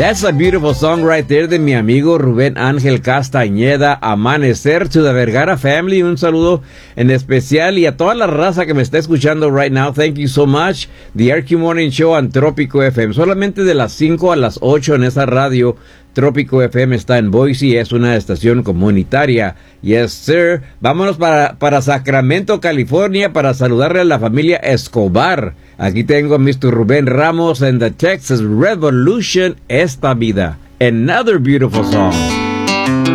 That's a beautiful song right there de mi amigo Rubén Ángel Castañeda, Amanecer, to the Vergara family. Un saludo en especial y a toda la raza que me está escuchando right now. Thank you so much. The RQ Morning Show on Trópico FM. Solamente de las 5 a las 8 en esa radio. Trópico FM está en Boise, es una estación comunitaria. Yes, sir. Vámonos para Sacramento, California, para saludarle a la familia Escobar. Aquí tengo a Mr. Rubén Ramos en the Texas Revolution, Esta Vida. Another beautiful song.